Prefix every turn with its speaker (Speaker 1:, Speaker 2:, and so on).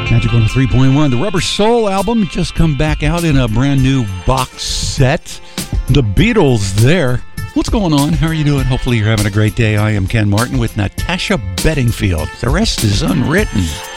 Speaker 1: Magic 103.1. The Rubber Soul album just come back out in a brand new box set. The Beatles there. What's going on? How are you doing? Hopefully you're having a great day. I am Ken Martin with Natasha Bedingfield. The rest is unwritten.